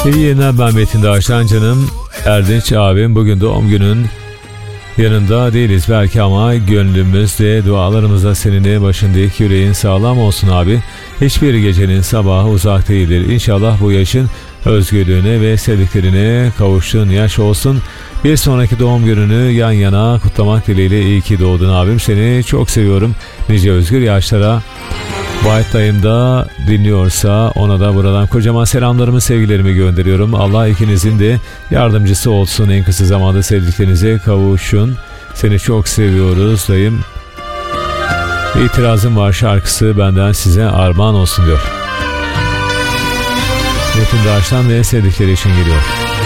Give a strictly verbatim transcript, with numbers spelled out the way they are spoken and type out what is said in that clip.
İyi yayınlar, ben Metin Dağışan canım. Erdinç abim, bugün doğum günün, yanında değiliz belki ama gönlümüzde, dualarımızda seninle, başındaki yüreğin sağlam olsun abi. Hiçbir gecenin sabahı uzak değildir. İnşallah bu yaşın özgürlüğüne ve sevdiklerine kavuştuğun yaş olsun. Bir sonraki doğum gününü yan yana kutlamak dileğiyle. İyi ki doğdun abim, seni çok seviyorum. Nice özgür yaşlara. Vahit dayım da dinliyorsa ona da buradan kocaman selamlarımı, sevgilerimi gönderiyorum. Allah ikinizin de yardımcısı olsun. En kısa zamanda sevdiklerinize kavuşun. Seni çok seviyoruz dayım. İtirazım var şarkısı benden size armağan olsun diyor. Metin Dağış'tan ve sevdikleri için geliyor.